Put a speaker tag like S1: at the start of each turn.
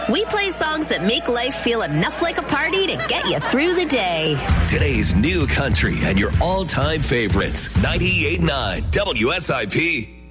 S1: We play songs that make life feel enough like a party to get you through the day.
S2: Today's new country and your all-time favorites. 98.9 WSIP.